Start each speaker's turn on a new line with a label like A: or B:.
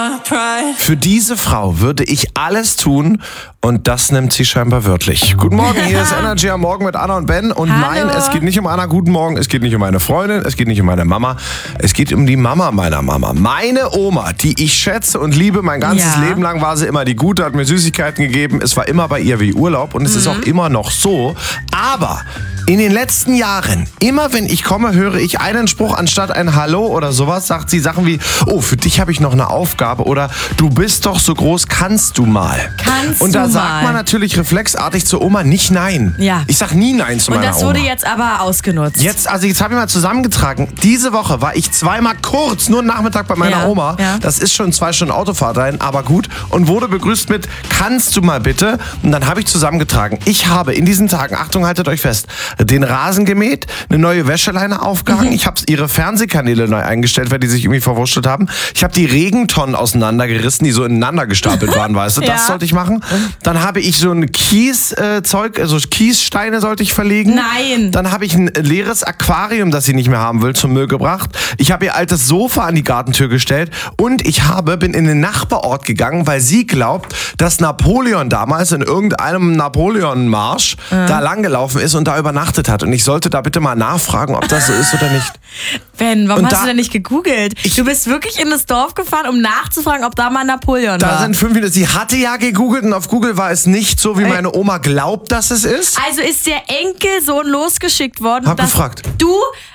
A: Für diese Frau würde ich alles tun und das nimmt sie scheinbar wörtlich. Guten Morgen, hier ist Energy am Morgen mit Anna und Ben. Und
B: Hallo.
A: Nein, es geht nicht um Anna, guten Morgen, es geht nicht um meine Freundin, es geht nicht um meine Mama, es geht um die Mama meiner Mama. Meine Oma, die ich schätze und liebe, mein ganzes Leben lang war sie immer die Gute, hat mir Süßigkeiten gegeben, es war immer bei ihr wie Urlaub und es ist auch immer noch so. Aber in den letzten Jahren, immer wenn ich komme, höre ich einen Spruch anstatt ein Hallo oder sowas, sagt sie Sachen wie, oh, für dich habe ich noch eine Aufgabe oder du bist doch so groß, kannst du mal. Und da sagt man natürlich reflexartig zur Oma nicht nein.
B: Ja.
A: Ich sag nie nein zu meiner Oma.
B: Und das wurde jetzt aber ausgenutzt.
A: Jetzt habe ich mal zusammengetragen. Diese Woche war ich zweimal kurz, nur einen Nachmittag bei meiner Oma.
B: Ja.
A: Das ist schon 2 Stunden Autofahrt rein, aber gut. Und wurde begrüßt mit, kannst du mal bitte? Und dann habe ich zusammengetragen. Ich habe in diesen Tagen, Achtung, haltet euch fest, den Rasen gemäht, eine neue Wäscheleine aufgehangen. Ich habe ihre Fernsehkanäle neu eingestellt, weil die sich irgendwie verwurschtelt haben. Ich habe die Regentonnen auseinandergerissen, die so ineinander gestapelt waren, weißt du? Das sollte ich machen. Dann habe ich so ein Kieszeug, also Kiessteine sollte ich verlegen.
B: Nein.
A: Dann habe ich ein leeres Aquarium, das sie nicht mehr haben will, zum Müll gebracht. Ich habe ihr altes Sofa an die Gartentür gestellt und ich bin in den Nachbarort gegangen, weil sie glaubt, dass Napoleon damals in irgendeinem Napoleon-Marsch da langgelaufen ist und da übernachtet hat. Und ich sollte da bitte mal nachfragen, ob das so ist oder nicht.
B: Ben, warum
A: Und
B: hast du denn nicht gegoogelt? Du bist wirklich in das Dorf gefahren, um nachzufragen, ob da mal Napoleon war.
A: Da sind 5 Minuten. Sie hatte ja gegoogelt und auf Google war es nicht so, wie meine Oma glaubt, dass es ist.
B: Also ist der Enkelsohn losgeschickt worden.
A: Hab gefragt.
B: Du